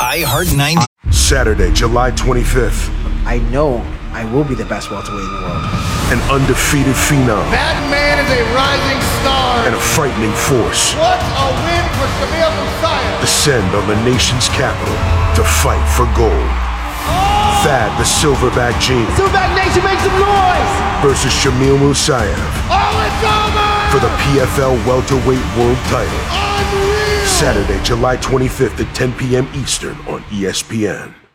iHeart 90. Saturday, July 25th. I know I will be the best welterweight in the world. An undefeated phenom. That man is a rising star. And a frightening force. What a win for Shamil Musayev. Descend on the nation's capital to fight for gold. Thad the Silverback Gene. Silverback Nation, make some noise! Versus Shamil Musayev. Oh, it's over! For the PFL welterweight world title. Unreal! Saturday, July 25th at 10 p.m. Eastern on ESPN.